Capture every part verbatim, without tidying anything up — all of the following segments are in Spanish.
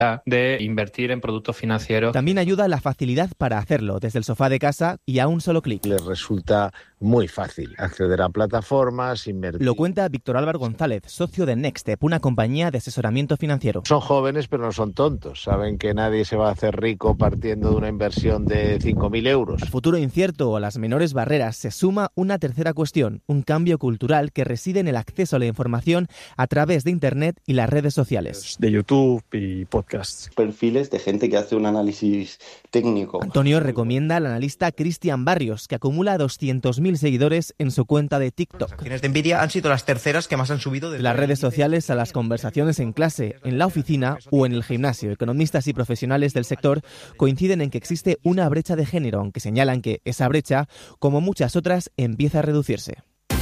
de invertir en productos financieros. También ayuda la facilidad para hacerlo desde el sofá de casa y a un solo clic. Les resulta muy fácil acceder a plataformas, invertir. Lo cuenta Víctor Álvaro González, socio de Nextstep, una compañía de asesoramiento financiero. Son jóvenes pero no son tontos. Saben que nadie se va a hacer rico partiendo de una inversión de cinco mil euros. Al futuro incierto o a las menores barreras se suma una tercera cuestión, un cambio cultural que reside en el acceso a la información a través de Internet y las redes sociales. De YouTube y podcast. Perfiles de gente que hace un análisis técnico. Antonio recomienda al analista Cristian Barrios, que acumula doscientos mil seguidores en su cuenta de TikTok. Las acciones de Nvidia han sido las terceras que más han subido. De las redes sociales a las conversaciones en clase, en la oficina o en el gimnasio. Economistas y profesionales del sector coinciden en que existe una brecha de género, aunque señalan que esa brecha, como muchas otras, empieza a reducirse.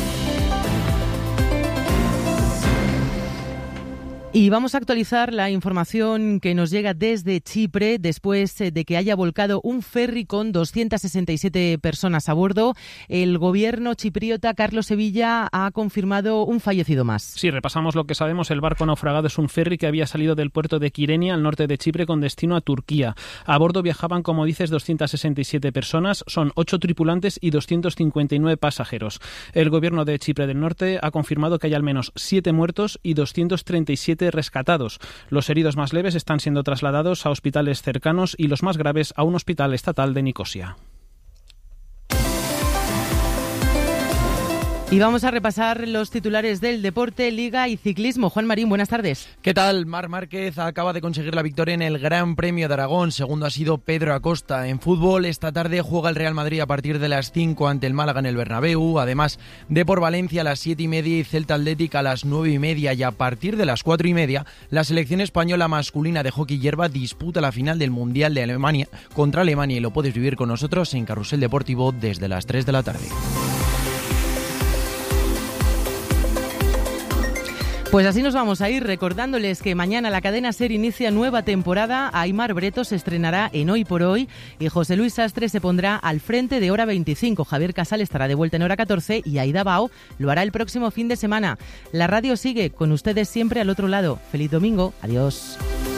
Y vamos a actualizar la información que nos llega desde Chipre después de que haya volcado un ferry con doscientas sesenta y siete personas a bordo. El gobierno chipriota, Carlos Sevilla, ha confirmado un fallecido más. Sí, repasamos lo que sabemos. El barco naufragado es un ferry que había salido del puerto de Kyrenia, al norte de Chipre, con destino a Turquía. A bordo viajaban, como dices, doscientas sesenta y siete personas. Son ocho tripulantes y doscientos cincuenta y nueve pasajeros. El gobierno de Chipre del Norte ha confirmado que hay al menos siete muertos y doscientos treinta y siete rescatados. Los heridos más leves están siendo trasladados a hospitales cercanos y los más graves a un hospital estatal de Nicosia. Y vamos a repasar los titulares del deporte, liga y ciclismo. Juan Marín, buenas tardes. ¿Qué tal? Marc Márquez acaba de conseguir la victoria en el Gran Premio de Aragón. Segundo ha sido Pedro Acosta. En fútbol, esta tarde juega el Real Madrid a partir de las cinco ante el Málaga en el Bernabéu. Además, Depor Valencia a las siete y media y Celta Athletic a las nueve y media. Y a partir de las cuatro y media, la selección española masculina de hockey hierba disputa la final del Mundial de Alemania contra Alemania. Y lo puedes vivir con nosotros en Carrusel Deportivo desde las tres de la tarde. Pues así nos vamos a ir recordándoles que mañana la cadena SER inicia nueva temporada. Aimar Breto se estrenará en Hoy por Hoy y José Luis Sastre se pondrá al frente de Hora veinticinco. Javier Casal estará de vuelta en Hora catorce y Aida Bao lo hará el próximo fin de semana. La radio sigue con ustedes siempre al otro lado. Feliz domingo. Adiós.